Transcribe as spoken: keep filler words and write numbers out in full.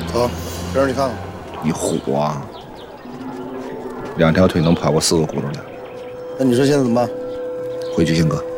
走，这儿你看看。 你虎啊！两条腿能跑过四个轱辘的。 那你说现在怎么办？ 回去，鑫哥。